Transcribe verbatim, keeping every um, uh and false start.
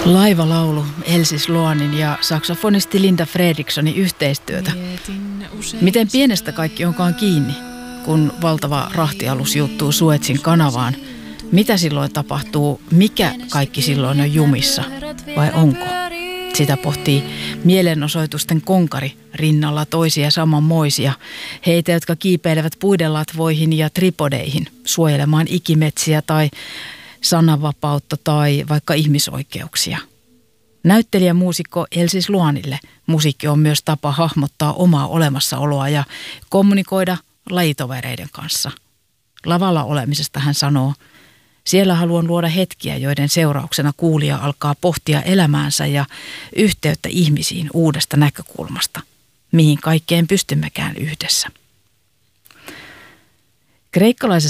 Laivalaulu Elsi Sloanin ja saksofonisti Linda Fredrikssonin yhteistyötä. Miten pienestä kaikki onkaan kiinni, kun valtava rahtialus juuttuu Suezin kanavaan? Mitä silloin tapahtuu? Mikä kaikki silloin on jumissa? Vai onko? Sitä pohtii mielenosoitusten konkari rinnalla toisia samanmoisia. Heitä, jotka kiipeilevät puiden latvoihin ja tripodeihin suojelemaan ikimetsiä tai sananvapautta tai vaikka ihmisoikeuksia. Näyttelijämuusikko Elsi Sloanille musiikki on myös tapa hahmottaa omaa olemassaoloa ja kommunikoida lajitovereiden kanssa. Lavalla olemisesta hän sanoo: siellä haluan luoda hetkiä, joiden seurauksena kuulija alkaa pohtia elämäänsä ja yhteyttä ihmisiin uudesta näkökulmasta, mihin kaikkeen pystymmekään yhdessä. Kreikkalaisessa